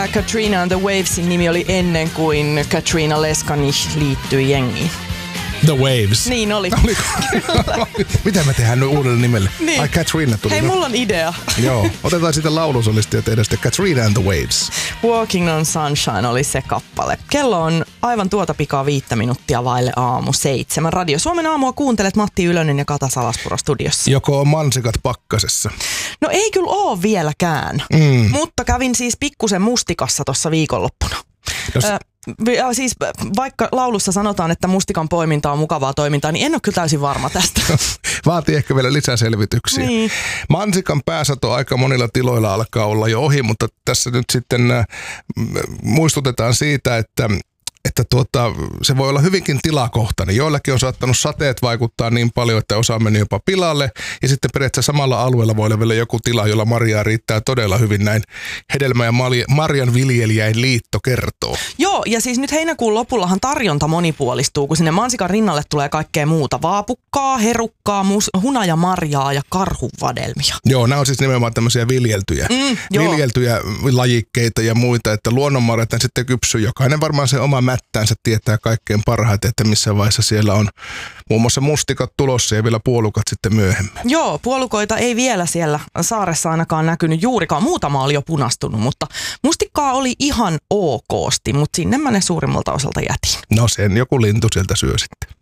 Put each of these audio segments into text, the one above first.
Katrina and the Wavesin nimi oli ennen kuin Katrina Leskanich liittyi jengiin. The Waves. Niin oli. Mitä me tehdään nyt uudelle nimelle? Niin. Ai Katrina tuli. Hei, mulla on idea. Joo, otetaan sitten laulusolisti ja tehdään sitten Katrina and the Waves. Walking on Sunshine oli se kappale. Kello on aivan tuota pikaa 5 minuuttia vaille 6:07. Radio Suomen aamua kuuntelet Matti Ylönen ja Kata Salaspuro studiossa. Joko on mansikat pakkasessa? No ei kyllä oo vieläkään, mutta kävin siis pikkusen mustikassa tuossa viikonloppuna. Siis vaikka laulussa sanotaan, että mustikan poiminta on mukavaa toimintaa, niin en ole kyllä täysin varma tästä. Vaatii ehkä vielä lisäselvityksiä. Niin. Mansikan pääsato aika monilla tiloilla alkaa olla jo ohi, mutta tässä nyt sitten muistutetaan siitä, että se voi olla hyvinkin tilakohtainen. Joillakin on saattanut sateet vaikuttaa niin paljon, että osa meni jopa pilalle. Ja sitten periaatteessa samalla alueella voi olla vielä joku tila, jolla marjaa riittää todella hyvin, näin Hedelmä- ja Marjan viljelijäin liitto kertoo. Joo, ja siis nyt heinäkuun lopullahan tarjonta monipuolistuu, kun sinne mansikan rinnalle tulee kaikkea muuta. Vaapukkaa, herukkaa, hunajamarjaa ja karhuvadelmia. Joo, nämä on siis nimenomaan tämmöisiä viljeltyjä lajikkeita ja muita, että luonnonmarjat sitten kypsyy. Jokainen varmaan se oma mättäänsä tietää kaikkein parhaiten, että missä vaiheessa siellä on muun muassa mustikat tulossa ja vielä puolukat sitten myöhemmin. Joo, puolukoita ei vielä siellä saaressa ainakaan näkynyt juurikaan. Muutama oli jo punastunut, mutta mustikkaa oli ihan okosti, mutta sinne mä ne suurimmalta osalta jätin. No sen joku lintu sieltä syö sitten.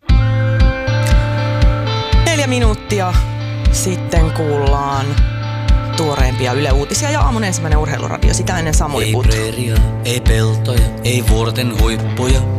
4 minuuttia sitten kuullaan tuoreimpia Yle Uutisia ja aamun ensimmäinen urheiluradio. Sitä ennen Samuli Puttu. Ei preeria, ei peltoja, ei vuorten huippuja.